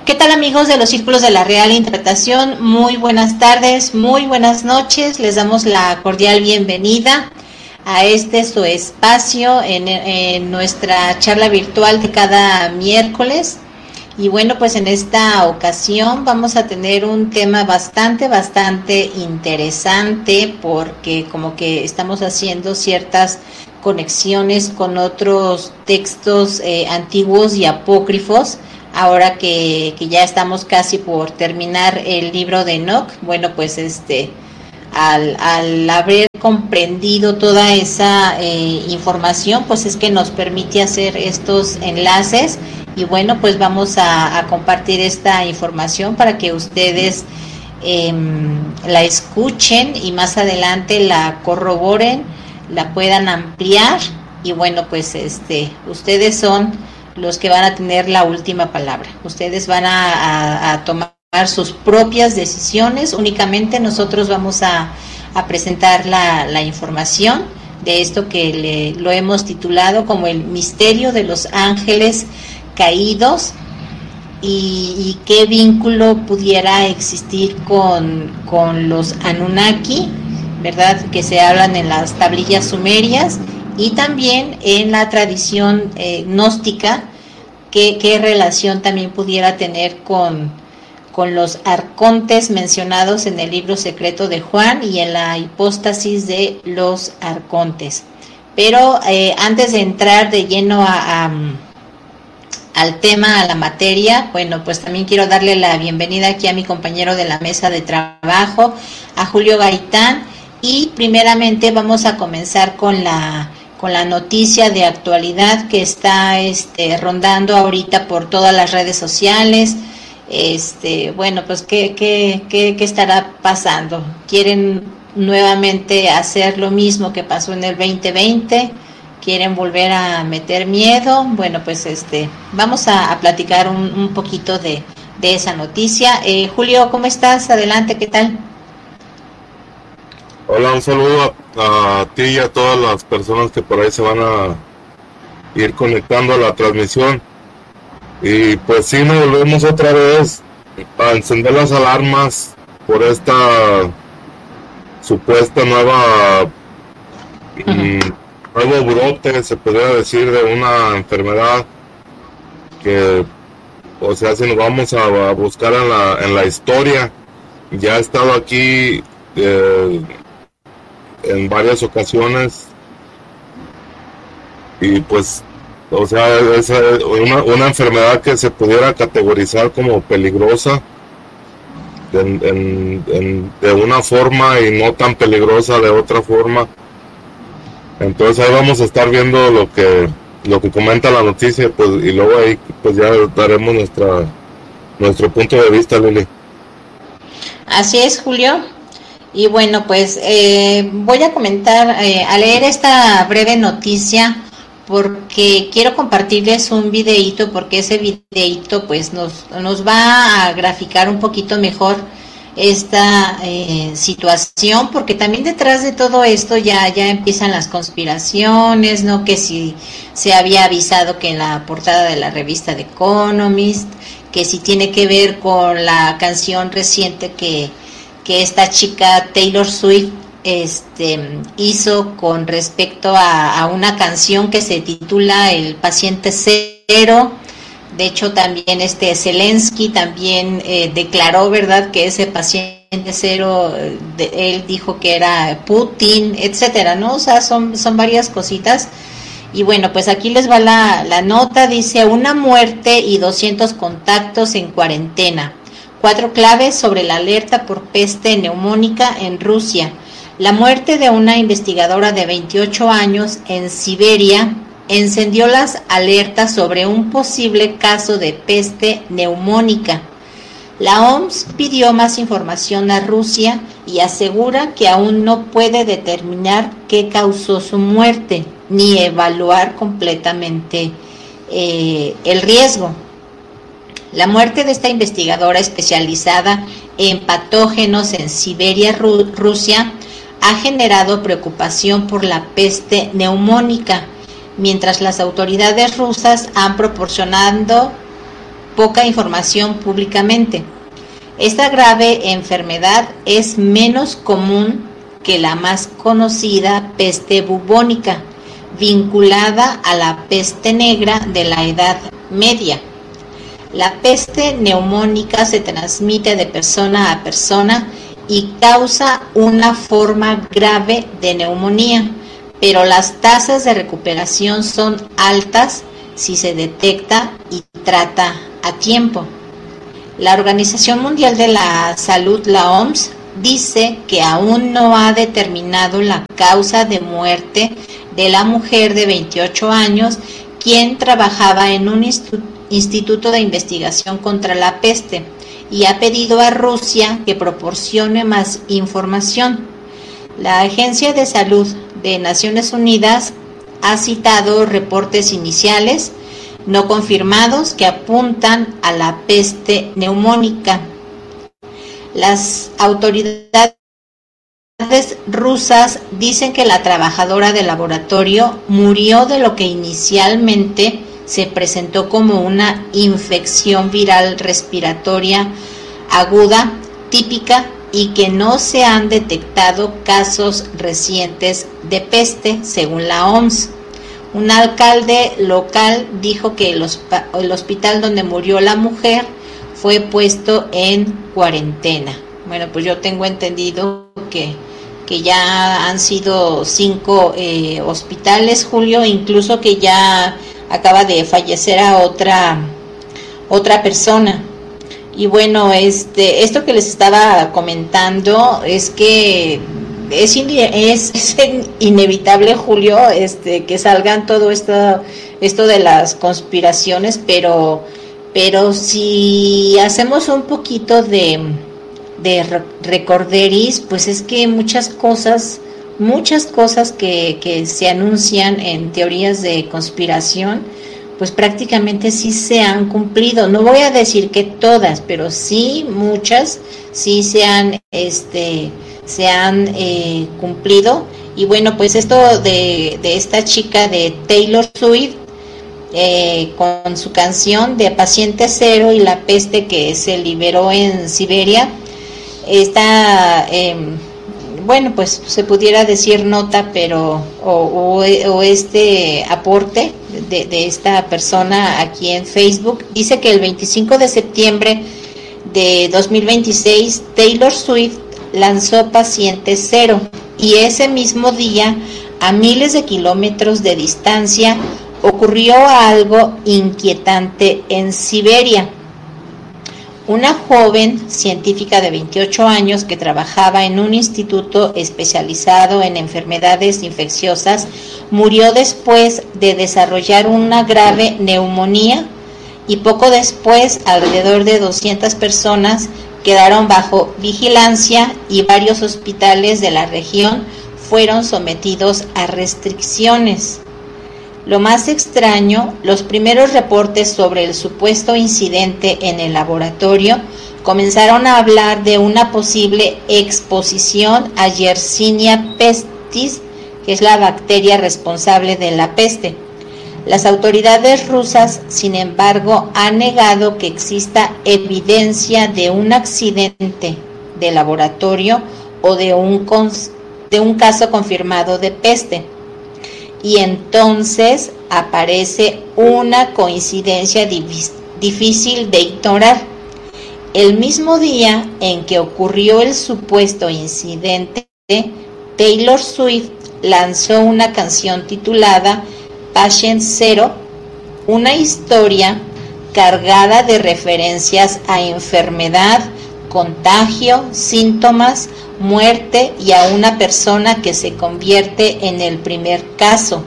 ¿Qué tal, amigos de los Círculos de la Real Interpretación? Muy buenas tardes, muy buenas noches. Les damos la cordial bienvenida a su espacio en nuestra charla virtual de cada miércoles. Y bueno, pues en esta ocasión vamos a tener un tema bastante interesante, porque como que estamos haciendo ciertas conexiones con otros textos antiguos y apócrifos. Ahora que ya estamos casi por terminar el libro de Enoc, bueno, pues al haber comprendido toda esa información, pues es que nos permite hacer estos enlaces. Y bueno, pues vamos a compartir esta información para que ustedes la escuchen y más adelante la corroboren, la puedan ampliar. Y bueno, pues ustedes son los que van a tener la última palabra. Ustedes van a tomar sus propias decisiones. Únicamente nosotros vamos a presentar la información de esto que lo hemos titulado como el misterio de los ángeles caídos, y qué vínculo pudiera existir con los Anunnaki, ¿verdad?, que se hablan en las tablillas sumerias, y también en la tradición gnóstica, qué relación también pudiera tener con los arcontes mencionados en el libro secreto de Juan y en la hipóstasis de los arcontes. Pero antes de entrar de lleno al tema, a la materia, bueno, pues también quiero darle la bienvenida aquí a mi compañero de la mesa de trabajo, a Julio Gaitán, y primeramente vamos a comenzar con la noticia de actualidad que está rondando ahorita por todas las redes sociales. Bueno, pues ¿qué estará pasando? ¿Quieren nuevamente hacer lo mismo que pasó en el 2020? ¿Quieren volver a meter miedo? Bueno, pues vamos a platicar un poquito de esa noticia. Julio, ¿cómo estás? Adelante, ¿qué tal? Hola, un saludo a ti y a todas las personas que por ahí se van a ir conectando a la transmisión. Y pues sí, nos volvemos otra vez a encender las alarmas por esta supuesta nuevo brote, se podría decir, de una enfermedad que, o sea, si nos vamos a buscar en la historia, ya ha estado aquí en varias ocasiones, y pues, o sea, es una enfermedad que se pudiera categorizar como peligrosa de una forma y no tan peligrosa de otra forma. Entonces ahí vamos a estar viendo lo que comenta la noticia, pues, y luego ahí pues ya daremos nuestro punto de vista, Lili. Así es, Julio. Y bueno, pues voy a comentar, a leer esta breve noticia, porque quiero compartirles un videíto, porque ese videíto pues nos va a graficar un poquito mejor esta situación, porque también detrás de todo esto ya empiezan las conspiraciones, ¿no? Que si se había avisado que en la portada de la revista The Economist, que si tiene que ver con la canción reciente que esta chica Taylor Swift hizo con respecto a una canción que se titula El Paciente Cero. De hecho, también Zelensky también declaró, ¿verdad?, que ese paciente cero, él dijo que era Putin, etcétera, ¿no? O sea, son varias cositas. Y bueno, pues aquí les va la nota. Dice: una muerte y 200 contactos en cuarentena. 4 claves sobre la alerta por peste neumónica en Rusia. La muerte de una investigadora de 28 años en Siberia encendió las alertas sobre un posible caso de peste neumónica. La OMS pidió más información a Rusia y asegura que aún no puede determinar qué causó su muerte, ni evaluar completamente el riesgo. La muerte de esta investigadora especializada en patógenos en Siberia, Rusia, ha generado preocupación por la peste neumónica, mientras las autoridades rusas han proporcionado poca información públicamente. Esta grave enfermedad es menos común que la más conocida peste bubónica, vinculada a la peste negra de la Edad Media. La peste neumónica se transmite de persona a persona y causa una forma grave de neumonía, pero las tasas de recuperación son altas si se detecta y trata a tiempo. La Organización Mundial de la Salud, la OMS, dice que aún no ha determinado la causa de muerte de la mujer de 28 años, quien trabajaba en un instituto de investigación contra la peste, y ha pedido a Rusia que proporcione más información. La Agencia de Salud de Naciones Unidas ha citado reportes iniciales no confirmados que apuntan a la peste neumónica. Las autoridades rusas dicen que la trabajadora del laboratorio murió de lo que inicialmente se presentó como una infección viral respiratoria aguda típica y que no se han detectado casos recientes de peste, según la OMS. Un alcalde local dijo que el hospital donde murió la mujer fue puesto en cuarentena. Bueno, pues yo tengo entendido que ya han sido 5 hospitales, Julio, incluso que ya acaba de fallecer a otra persona. Y bueno, esto que les estaba comentando es que es inevitable, Julio, que salgan todo esto de las conspiraciones, pero si hacemos un poquito de recorderis, pues es que muchas cosas que se anuncian en teorías de conspiración, pues prácticamente sí se han cumplido. No voy a decir que todas, pero sí muchas sí se han cumplido. Y bueno, pues esto de esta chica de Taylor Swift, con su canción de Paciente Cero y la peste que se liberó en Siberia, bueno, pues se pudiera decir nota, pero o este aporte de esta persona aquí en Facebook, dice que el 25 de septiembre de 2026 Taylor Swift lanzó Paciente Cero, y ese mismo día, a miles de kilómetros de distancia, ocurrió algo inquietante en Siberia. Una joven científica de 28 años que trabajaba en un instituto especializado en enfermedades infecciosas murió después de desarrollar una grave neumonía, y poco después alrededor de 200 personas quedaron bajo vigilancia y varios hospitales de la región fueron sometidos a restricciones. Lo más extraño, los primeros reportes sobre el supuesto incidente en el laboratorio comenzaron a hablar de una posible exposición a Yersinia pestis, que es la bacteria responsable de la peste. Las autoridades rusas, sin embargo, han negado que exista evidencia de un accidente de laboratorio o de un caso confirmado de peste. Y entonces aparece una coincidencia difícil de ignorar. El mismo día en que ocurrió el supuesto incidente, Taylor Swift lanzó una canción titulada Patient Zero, una historia cargada de referencias a enfermedad, contagio, síntomas, muerte y a una persona que se convierte en el primer caso.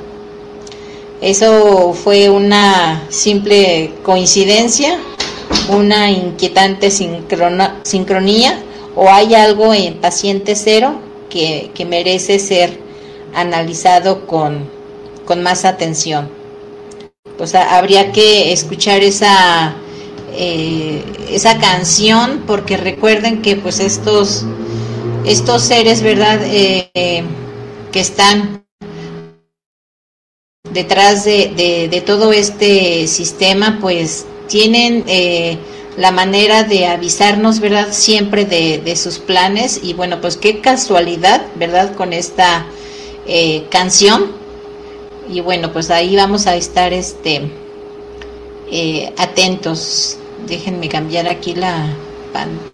¿Eso fue una simple coincidencia, una inquietante sincronía, o hay algo en Paciente Cero que merece ser analizado con más atención? Pues habría que escuchar esa canción, porque recuerden que pues estos seres, ¿verdad?, que están detrás de todo este sistema, pues tienen la manera de avisarnos, ¿verdad? Siempre de sus planes. Y bueno, pues qué casualidad, ¿verdad? Con esta canción. Y bueno, pues ahí vamos a estar atentos. Déjenme cambiar aquí la pantalla.